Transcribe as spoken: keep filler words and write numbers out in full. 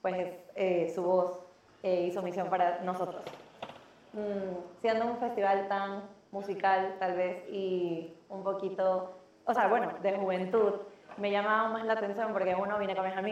pues eh, su voz eh, hizo misión para nosotros. Mm, siendo un festival tan musical tal vez y un poquito, o sea, bueno, de juventud, me llamaba más la atención porque uno viene con mis amigos